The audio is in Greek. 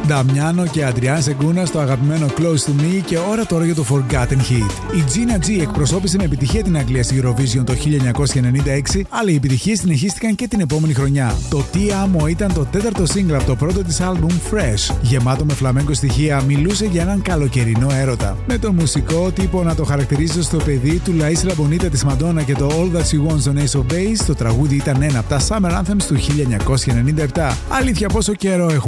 Νταμιάνο και Αντριάν Σεγκούνα στο αγαπημένο Close to Me και ώρα τώρα για το Forgotten Hit. Η Gina G εκπροσώπησε με επιτυχία την Αγγλία στη Eurovision το 1996, αλλά οι επιτυχίες συνεχίστηκαν και την επόμενη χρονιά. Το Ti Amo ήταν το τέταρτο single από το πρώτο της άλμπουμ Fresh. Γεμάτο με φλαμέγκο στοιχεία, μιλούσε για έναν καλοκαιρινό έρωτα. Με τον μουσικό τύπο να το χαρακτηρίζει στο παιδί του La Isla Bonita της Madonna και το All That She Wants στον Ace of Base, το τραγούδι ήταν ένα από τα Summer Anthems του 1997. Αλήθεια, πόσο καιρό έχουμε